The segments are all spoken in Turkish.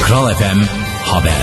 Kral FM Haber.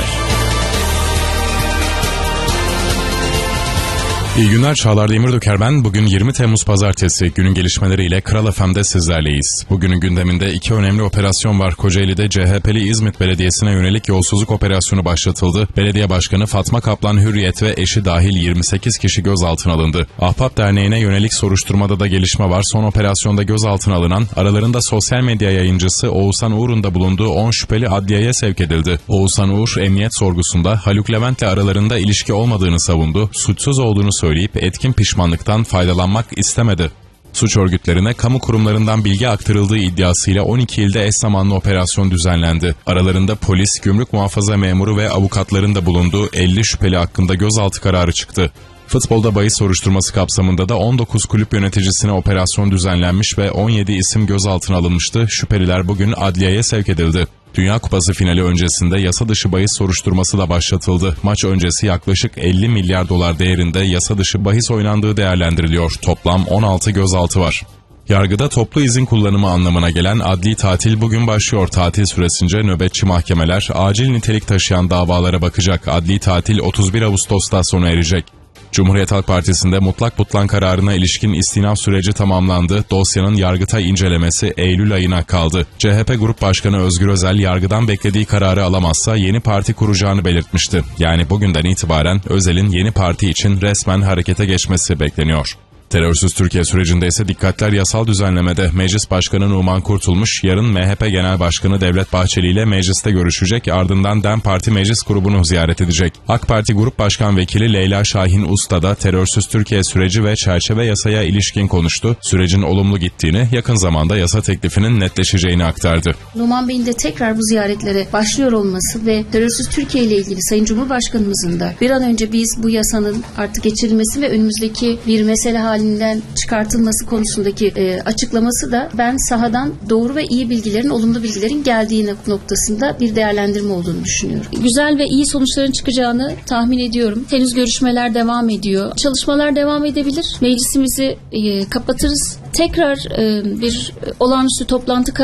İyi günler, Çağlar Demirdoker ben. Bugün 20 Temmuz Pazartesi. Günün gelişmeleriyle Kral FM'de sizlerleyiz. Bugünün gündeminde iki önemli operasyon var. Kocaeli'de CHP'li İzmit Belediyesi'ne yönelik yolsuzluk operasyonu başlatıldı. Belediye Başkanı Fatma Kaplan Hürriyet ve eşi dahil 28 kişi gözaltına alındı. Ahbap Derneği'ne yönelik soruşturmada da gelişme var. Son operasyonda gözaltına alınan, aralarında sosyal medya yayıncısı Oğuzhan Uğur'un da bulunduğu 10 şüpheli adliyeye sevk edildi. Oğuzhan Uğur, emniyet sorgusunda Haluk Levent'le aralarında ilişki olmadığını savundu. Suçsuz olduğunu söyleyip etkin pişmanlıktan faydalanmak istemedi. Suç örgütlerine kamu kurumlarından bilgi aktarıldığı iddiasıyla 12 ilde eş zamanlı operasyon düzenlendi. Aralarında polis, gümrük muhafaza memuru ve avukatların da bulunduğu 50 şüpheli hakkında gözaltı kararı çıktı. Futbolda bahis soruşturması kapsamında da 19 kulüp yöneticisine operasyon düzenlenmiş ve 17 isim gözaltına alınmıştı. Şüpheliler bugün adliyeye sevk edildi. Dünya Kupası finali öncesinde yasa dışı bahis soruşturması da başlatıldı. Maç öncesi yaklaşık 50 milyar dolar değerinde yasa dışı bahis oynandığı değerlendiriliyor. Toplam 16 gözaltı var. Yargıda toplu izin kullanımı anlamına gelen adli tatil bugün başlıyor. Tatil süresince nöbetçi mahkemeler acil nitelik taşıyan davalara bakacak. Adli tatil 31 Ağustos'ta sona erecek. Cumhuriyet Halk Partisi'nde mutlak butlan kararına ilişkin istinaf süreci tamamlandı. Dosyanın Yargıtay incelemesi Eylül ayına kaldı. CHP Grup Başkanı Özgür Özel yargıdan beklediği kararı alamazsa yeni parti kuracağını belirtmişti. Yani bugünden itibaren Özel'in yeni parti için resmen harekete geçmesi bekleniyor. Terörsüz Türkiye sürecinde ise dikkatler yasal düzenlemede. Meclis Başkanı Numan Kurtulmuş yarın MHP Genel Başkanı Devlet Bahçeli ile mecliste görüşecek, ardından DEM Parti Meclis grubunu ziyaret edecek. AK Parti Grup Başkan Vekili Leyla Şahin Usta da terörsüz Türkiye süreci ve çerçeve yasaya ilişkin konuştu. Sürecin olumlu gittiğini, yakın zamanda yasa teklifinin netleşeceğini aktardı. Numan Bey'in de tekrar bu ziyaretlere başlıyor olması ve terörsüz Türkiye ile ilgili Sayın Cumhurbaşkanımızın da bir an önce biz bu yasanın artık geçirilmesi ve önümüzdeki bir mesele halinden çıkartılması konusundaki açıklaması da ben sahadan doğru ve iyi bilgilerin, olumlu bilgilerin geldiği noktasında bir değerlendirme olduğunu düşünüyorum. Güzel ve iyi sonuçların çıkacağını tahmin ediyorum. Henüz görüşmeler devam ediyor. Çalışmalar devam edebilir. Meclisimizi kapatırız. Tekrar bir olağanüstü toplantı